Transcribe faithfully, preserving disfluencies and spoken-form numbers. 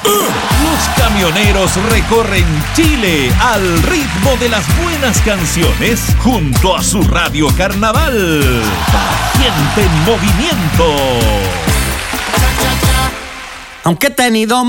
Los camioneros recorren Chile al ritmo de las buenas canciones junto a su radio carnaval. Para gente en movimiento. Aunque he tenido